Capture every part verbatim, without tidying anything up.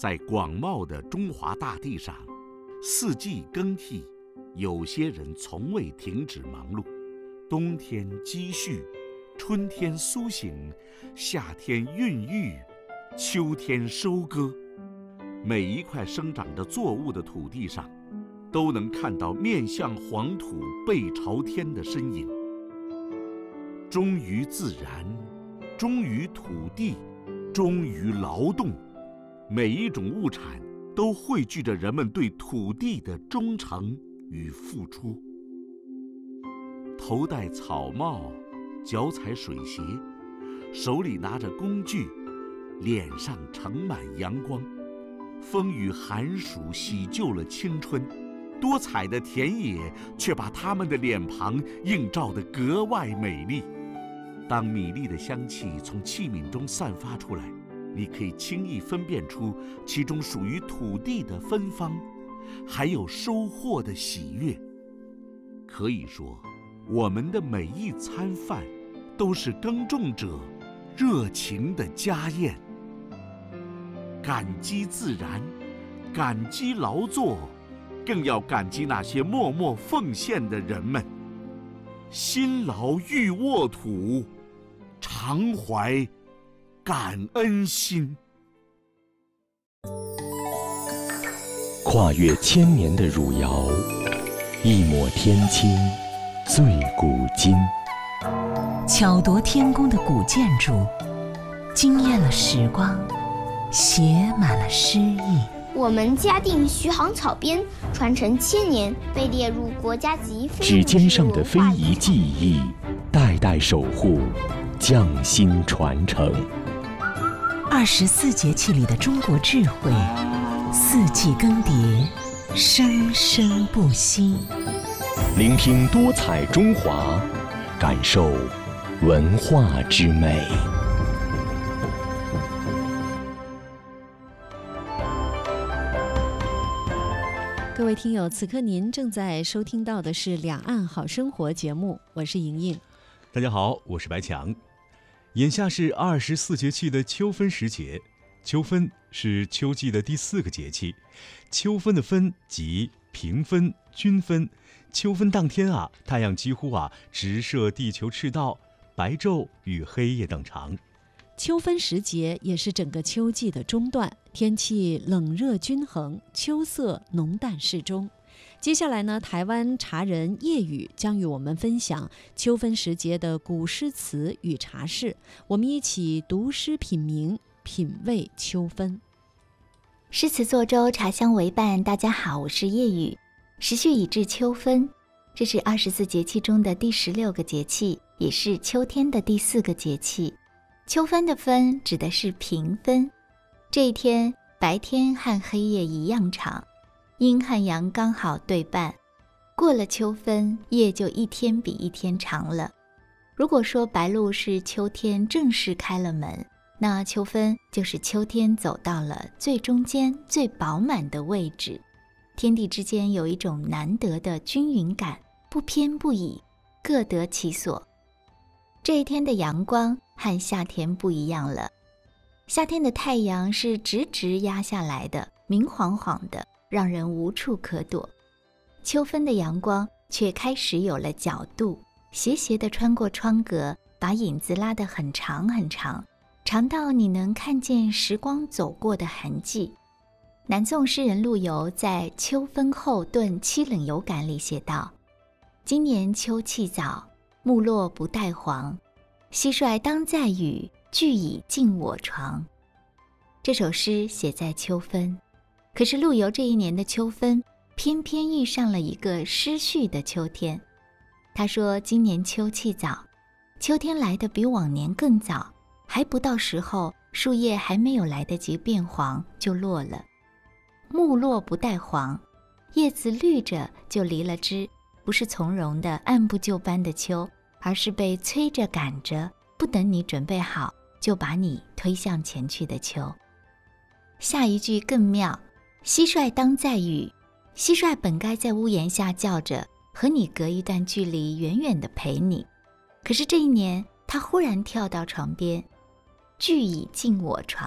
在广袤的中华大地上，四季更替，有些人从未停止忙碌。冬天积蓄，春天苏醒，夏天孕育，秋天收割。每一块生长着作物的土地上，都能看到面向黄土背朝天的身影。忠于自然，忠于土地，忠于劳动，每一种物产都汇聚着人们对土地的忠诚与付出。头戴草帽，脚踩水鞋，手里拿着工具，脸上盛满阳光。风雨寒暑洗旧了青春，多彩的田野却把他们的脸庞映照得格外美丽。当米粒的香气从器皿中散发出来，你可以轻易分辨出其中属于土地的芬芳，还有收获的喜悦。可以说，我们的每一餐饭都是耕种者热情的家宴。感激自然，感激劳作，更要感激那些默默奉献的人们。辛劳欲沃土，常怀感恩心。 跨越千年的汝窑，一抹天青，醉古今。 巧夺天工的古建筑，惊艳了时光，写满了诗意。 我们嘉定徐杭草编传承千年，被列入国家级非指尖上的非遗技艺，代代守护，匠心传承。 二十四节气里的中国智慧，四季更迭，生生不息。 聆听多彩中华，感受文化之美。 各位听友，此刻您正在收听到的是《两岸好生活》节目，我是莹莹。 大家好，我是白强。眼下是二十四节气的秋分时节，秋分是秋季的第四个节气。秋分的分即平分、均分。秋分当天啊，太阳几乎啊直射地球赤道，白昼与黑夜等长。 秋分时节也是整个秋季的中段，天气冷热均衡，秋色浓淡适中。接下来呢，台湾茶人叶宇将与我们分享秋分时节的古诗词与茶事，我们一起读诗品茗，品味秋分。 诗词作舟，茶香为伴。大家好，我是叶宇。时序已至秋分，这是二十四节气中的第十六个节气，也是秋天的第四个节气。秋分的分指的是平分，这一天白天和黑夜一样长，阴和阳刚好对半。过了秋分，夜就一天比一天长了。如果说白露是秋天正式开了门，那秋分就是秋天走到了最中间最饱满的位置，天地之间有一种难得的均匀感，不偏不倚，各得其所。这一天的阳光和夏天不一样了，夏天的太阳是直直压下来的，明晃晃的，让人无处可躲。秋分的阳光却开始有了角度，斜斜地穿过窗格，把影子拉得很长很长，长到你能看见时光走过的痕迹。南宋诗人陆游在《秋分后顿凄冷有感》里写道：今年秋气早，木落不带黄，蟋蟀当在雨，俱已进我床。这首诗写在秋分，可是陆游这一年的秋分偏偏遇上了一个失序的秋天。他说今年秋气早，秋天来得比往年更早，还不到时候，树叶还没有来得及变黄就落了。木落不带黄，叶子绿着就离了枝，不是从容的按部就班的秋，而是被催着赶着，不等你准备好就把你推向前去的秋。下一句更妙，蟋蟀当在雨，蟋蟀本该在屋檐下叫着，和你隔一段距离，远远地陪你，可是这一年它忽然跳到床边，俱已进我床，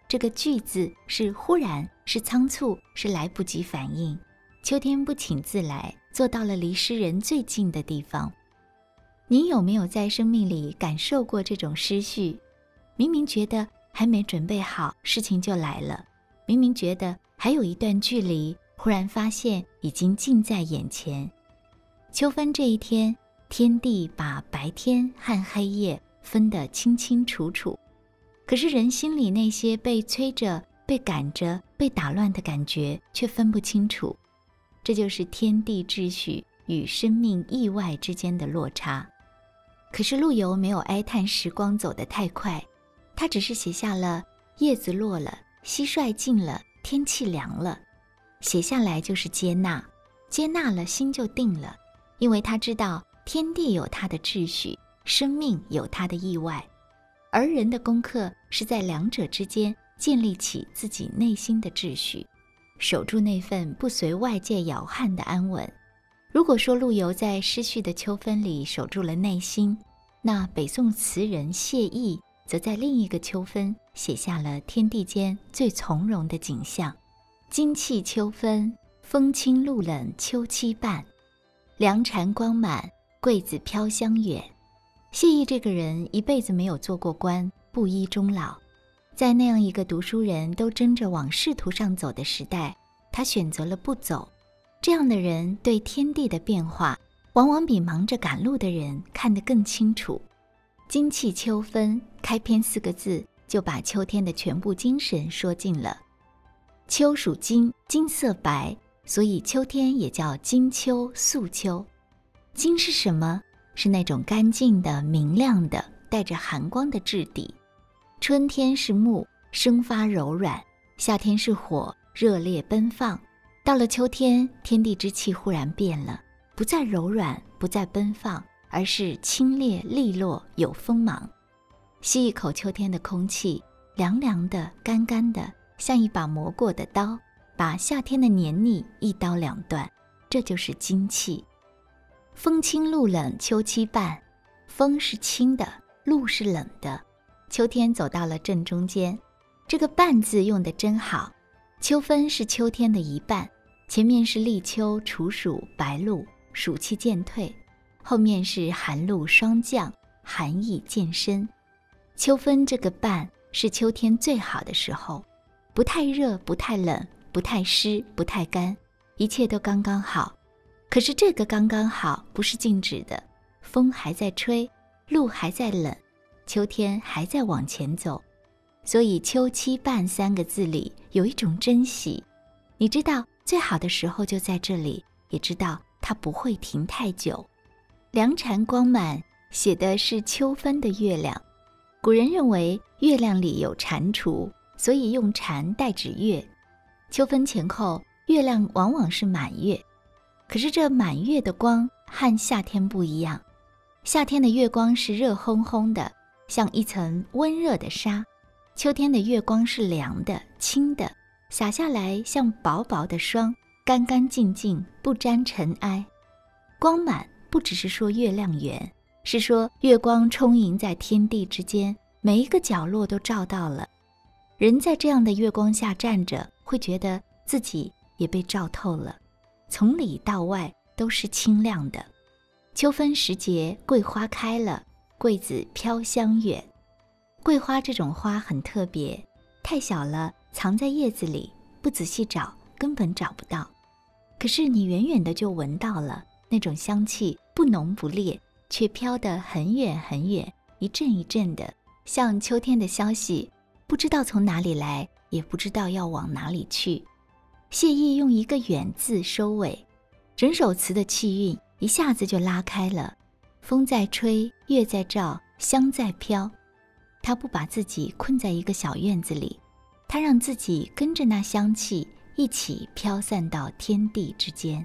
这个惧字是忽然，是仓促，是来不及反应。秋天不请自来，做到了离诗人最近的地方。您有没有在生命里感受过这种失序？明明觉得还没准备好，事情就来了；明明觉得还有一段距离，忽然发现已经近在眼前。秋分这一天，天地把白天和黑夜分得清清楚楚，可是人心里那些被催着、被赶着、被打乱的感觉却分不清楚。这就是天地秩序与生命意外之间的落差。可是陆游没有哀叹时光走得太快，他只是写下了叶子落了，蟋蟀尽了，天气凉了。写下来就是接纳，接纳了心就定了，因为他知道天地有它的秩序，生命有它的意外，而人的功课是在两者之间建立起自己内心的秩序，守住那份不随外界摇撼的安稳。如果说陆游在失序的秋分里守住了内心，那北宋词人谢意则在另一个秋分写下了天地间最从容的景象。金气秋分，风清露冷秋期半，凉蝉光满，桂子飘香远。谢意这个人一辈子没有做过官，布衣终老。在那样一个读书人都争着往仕途上走的时代，他选择了不走。这样的人对天地的变化，往往比忙着赶路的人看得更清楚。金气秋分，开篇四个字就把秋天的全部精神说尽了。秋属金，金色白，所以秋天也叫金秋、素秋。金是什么？是那种干净的、明亮的、带着寒光的质地。春天是木，生发柔软；夏天是火，热烈奔放。到了秋天，天地之气忽然变了，不再柔软，不再奔放，而是清冽利落，有锋芒。吸一口秋天的空气，凉凉的，干干的，像一把磨过的刀，把夏天的黏腻一刀两断，这就是金气。风清露冷秋期半，风是清的，露是冷的，秋天走到了正中间。这个半字用得真好，秋分是秋天的一半，前面是立秋、处暑、白露，暑气渐退，后面是寒露霜降，寒意渐深。秋分这个半是秋天最好的时候，不太热，不太冷，不太湿，不太干，一切都刚刚好。可是这个刚刚好不是静止的，风还在吹，路还在冷，秋天还在往前走。所以秋期半三个字里有一种珍惜，你知道最好的时候就在这里，也知道它不会停太久。凉蝉光满写的是秋分的月亮，古人认为月亮里有蟾蜍，所以用蝉代指月。秋分前后，月亮往往是满月，可是这满月的光和夏天不一样。夏天的月光是热烘烘的，像一层温热的纱；秋天的月光是凉的、清的，洒下来像薄薄的霜，干干净净，不沾尘埃。光满不只是说月亮圆，是说月光充盈在天地之间，每一个角落都照到了。人在这样的月光下站着，会觉得自己也被照透了，从里到外都是清亮的。秋分时节，桂花开了，桂子飘香远。桂花这种花很特别，太小了，藏在叶子里，不仔细找根本找不到。可是你远远的就闻到了，那种香气不浓不烈，却飘得很远很远，一阵一阵的，像秋天的消息，不知道从哪里来，也不知道要往哪里去。谢意用一个远字收尾，整首词的气韵一下子就拉开了。风在吹，月在照，香在飘。他不把自己困在一个小院子里，他让自己跟着那香气一起飘散到天地之间。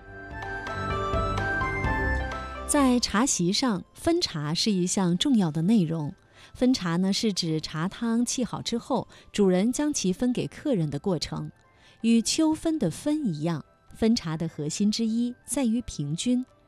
在茶席上，分茶是一项重要的内容。分茶呢，是指茶汤沏好之后，主人将其分给客人的过程。与秋分的分一样，分茶的核心之一在于平均。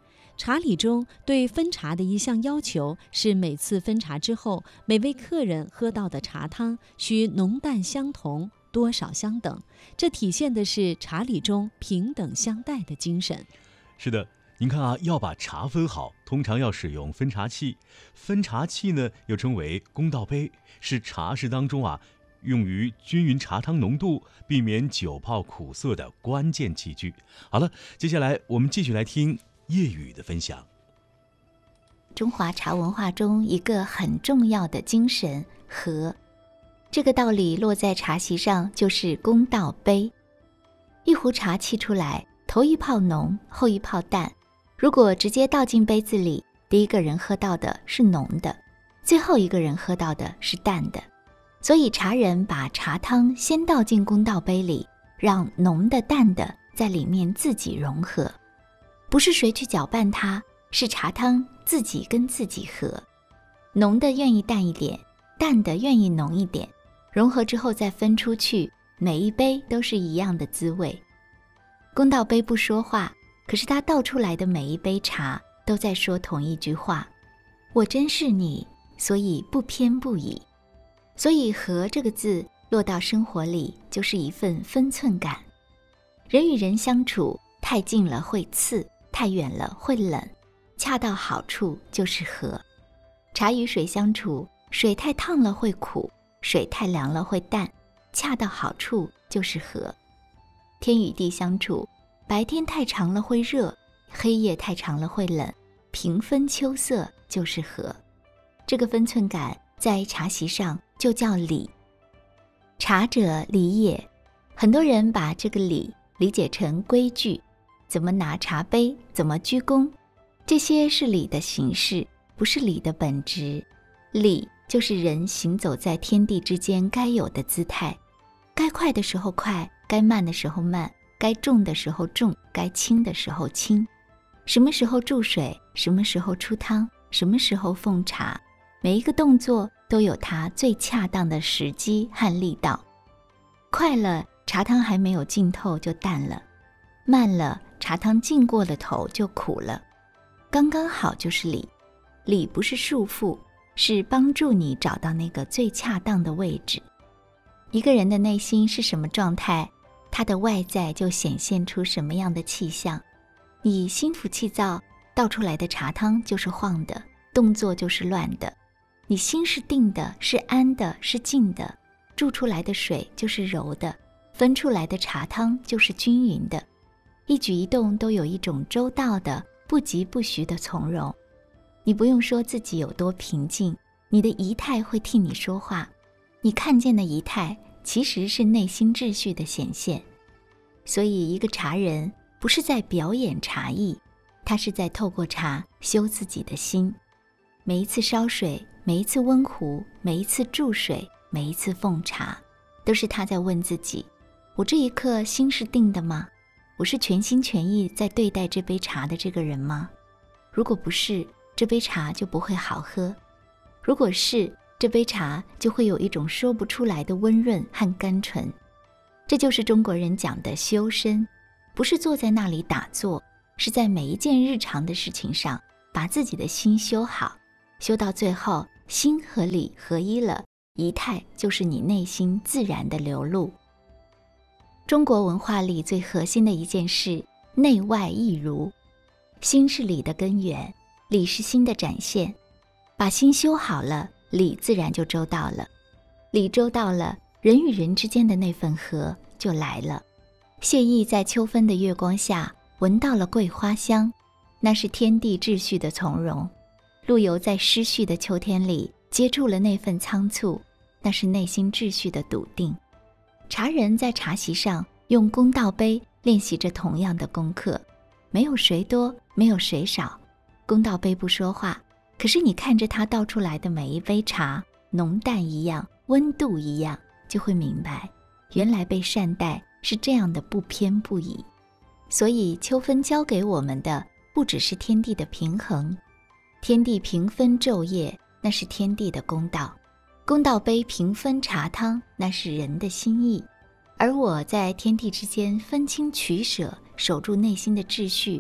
茶礼中对分茶的一项要求是，每次分茶之后，每位客人喝到的茶汤需浓淡相同，多少相等。这体现的是茶礼中平等相待的精神。 是的，您看啊，要把茶分好，通常要使用分茶器。分茶器呢，又称为公道杯，是茶室当中啊用于均匀茶汤浓度、避免酒泡苦涩的关键器具。好了，接下来我们继续来听叶宇的分享。 中华茶文化中一个很重要的精神和，这个道理落在茶席上就是公道杯。一壶茶沏出来，头一泡浓，后一泡淡。如果直接倒进杯子里，第一个人喝到的是浓的，最后一个人喝到的是淡的。所以茶人把茶汤先倒进公道杯里，让浓的淡的在里面自己融合。不是谁去搅拌它，是茶汤自己跟自己合。浓的愿意淡一点，淡的愿意浓一点，融合之后再分出去，每一杯都是一样的滋味。公道杯不说话，可是它倒出来的每一杯茶都在说同一句话：我珍视你，所以不偏不倚。所以和这个字落到生活里，就是一份分寸感。人与人相处，太近了会刺，太远了会冷，恰到好处就是和。茶与水相处，水太烫了会苦，水太凉了会淡，恰到好处就是和。天与地相处，白天太长了会热，黑夜太长了会冷，平分秋色就是和。这个分寸感在茶席上就叫礼。茶者礼也，很多人把这个礼理解成规矩，怎么拿茶杯，怎么鞠躬，这些是礼的形式，不是礼的本质。礼就是人行走在天地之间该有的姿态，该快的时候快，该慢的时候慢，该重的时候重，该轻的时候轻。什么时候注水，什么时候出汤，什么时候奉茶，每一个动作都有它最恰当的时机和力道。快了，茶汤还没有浸透就淡了；慢了，茶汤浸过了头就苦了。刚刚好就是礼。礼不是束缚，是帮助你找到那个最恰当的位置。一个人的内心是什么状态，他的外在就显现出什么样的气象。你心浮气躁，倒出来的茶汤就是晃的，动作就是乱的。你心是定的，是安的，是静的，注出来的水就是柔的，分出来的茶汤就是均匀的。一举一动都有一种周到的不疾不徐的从容。你不用说自己有多平静，你的仪态会替你说话。你看见的仪态其实是内心秩序的显现。所以一个茶人不是在表演茶艺，他是在透过茶修自己的心。每一次烧水，每一次温壶，每一次注水，每一次奉茶，都是他在问自己：我这一刻心是定的吗？我是全心全意在对待这杯茶的这个人吗？如果不是，这杯茶就不会好喝；如果是，这杯茶就会有一种说不出来的温润和甘醇。这就是中国人讲的修身，不是坐在那里打坐，是在每一件日常的事情上把自己的心修好，修到最后心和理合一了，仪态就是你内心自然的流露。中国文化里最核心的一件事，内外一如。心是理的根源，理是心的展现。把心修好了，理自然就周到了。理周到了，人与人之间的那份和就来了。谢意在秋分的月光下闻到了桂花香，那是天地秩序的从容。陆游在诗序的秋天里接触了那份仓促，那是内心秩序的笃定。茶人在茶席上用公道杯练习着同样的功课，没有谁多，没有谁少。公道杯不说话，可是你看着它倒出来的每一杯茶，浓淡一样，温度一样，就会明白，原来被善待是这样的不偏不倚。所以秋分教给我们的不只是天地的平衡，天地平分昼夜，那是天地的公道；公道杯平分茶汤，那是人的心意。而我在天地之间分清取舍，守住内心的秩序，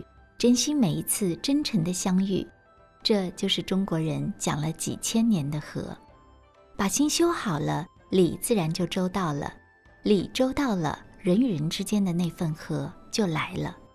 珍惜每一次真诚的相遇。这就是中国人讲了几千年的和。把心修好了，理自然就周到了，理周到了，人与人之间的那份和就来了。